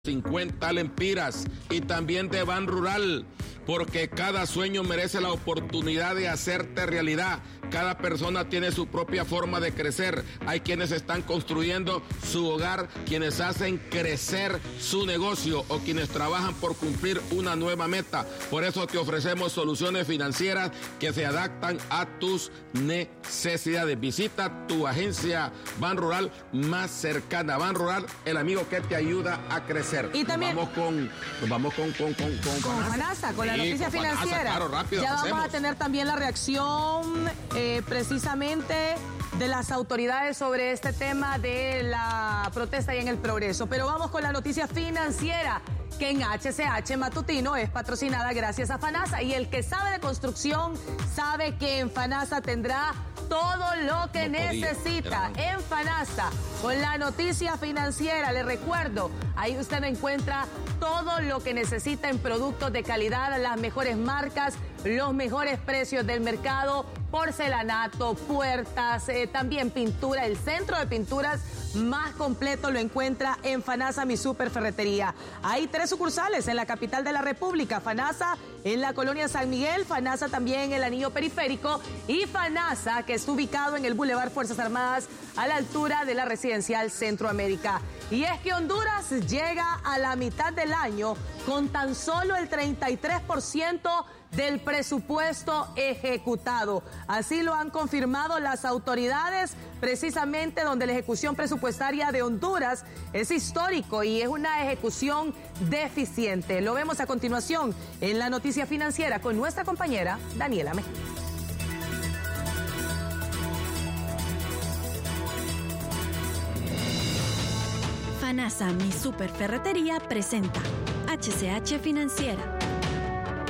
50 lempiras y también de Ban Rural, porque cada sueño merece la oportunidad de hacerte realidad. Cada persona tiene su propia forma de crecer. Hay quienes están construyendo su hogar, quienes hacen crecer su negocio o quienes trabajan por cumplir una nueva meta. Por eso te ofrecemos soluciones financieras que se adaptan a tus necesidades. Visita tu agencia Ban Rural más cercana. Ban Rural, el amigo que te ayuda a crecer. Y también vamos con Fanasa, con la noticia financiera. Fanasa, claro, rápido, ya vamos a tener también la reacción precisamente de las autoridades sobre este tema de la protesta y en el Progreso. Pero vamos con la noticia financiera, que en HCH Matutino es patrocinada gracias a Fanasa. Y el que sabe de construcción sabe que en Fanasa tendrá todo lo que necesita. En Fanasa, con la noticia financiera, le recuerdo, ahí usted encuentra todo lo que necesita en productos de calidad, las mejores marcas, los mejores precios del mercado, porcelanato, puertas, también pintura. El centro de pinturas más completo lo encuentra en Fanasa, mi super ferretería. Hay 3 sucursales en la capital de la República: Fanasa en la colonia San Miguel, Fanasa también en el anillo periférico y Fanasa, que está ubicado en el Boulevard Fuerzas Armadas a la altura de la residencial Centroamérica. Y es que Honduras llega a la mitad del año con tan solo el 33% del presupuesto ejecutado. Así lo han confirmado las autoridades, precisamente donde la ejecución presupuestaria de Honduras es histórico y es una ejecución deficiente. Lo vemos a continuación en la noticia financiera con nuestra compañera Daniela Mejía. Fanasa, mi super ferretería, presenta HCH Financiera.